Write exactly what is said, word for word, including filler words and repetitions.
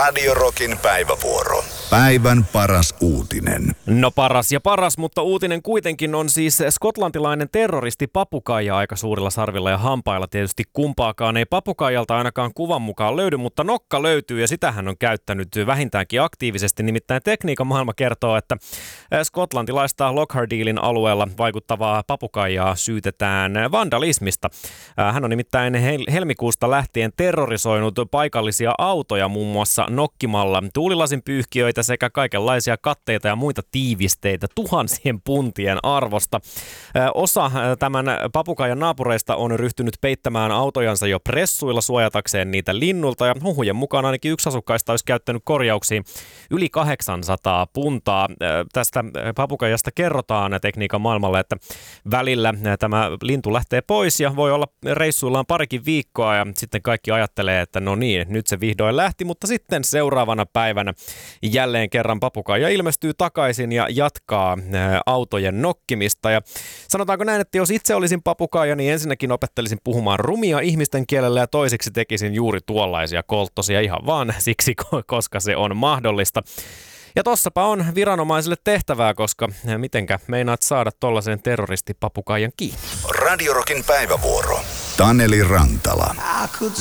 Radio Rockin päivävuoro. Päivän paras uutinen. No paras ja paras, mutta uutinen kuitenkin on siis skotlantilainen terroristi papukaija aika suurilla sarvilla ja hampailla. Tietysti kumpaakaan ei papukaijalta ainakaan kuvan mukaan löydy, mutta nokka löytyy ja sitä hän on käyttänyt vähintäänkin aktiivisesti. Nimittäin tekniikan maailma kertoo, että skotlantilaista Lockhardeelin alueella vaikuttavaa papukaijaa syytetään vandalismista. Hän on nimittäin helmikuusta lähtien terrorisoinut paikallisia autoja muun muassa nokkimalla tuulilasin pyyhkiöitä sekä kaikenlaisia katteita ja muita tiivisteitä tuhansien puntien arvosta. Osa tämän papukaijan naapureista on ryhtynyt peittämään autojansa jo pressuilla suojatakseen niitä linnulta ja huhujen mukaan ainakin yksi asukkaista olisi käyttänyt korjauksiin yli kahdeksansataa puntaa. Tästä papukaijasta kerrotaan tekniikan maailmalla, että välillä tämä lintu lähtee pois ja voi olla reissuillaan parikin viikkoa ja sitten kaikki ajattelee, että no niin, nyt se vihdoin lähti, mutta sitten seuraavana päivänä jälleen kerran papukaija ilmestyy takaisin ja jatkaa autojen nokkimista. Ja sanotaanko näin, että jos itse olisin papukaija, niin ensinnäkin opettelisin puhumaan rumia ihmisten kielellä ja toiseksi tekisin juuri tuollaisia kolttosia ihan vaan siksi, koska se on mahdollista. Ja tossapa on viranomaisille tehtävää, koska mitenkä meinaat saada tollaisen terroristipapukaijan kiinni? Radio Rockin päivävuoro. Taneli Rantala.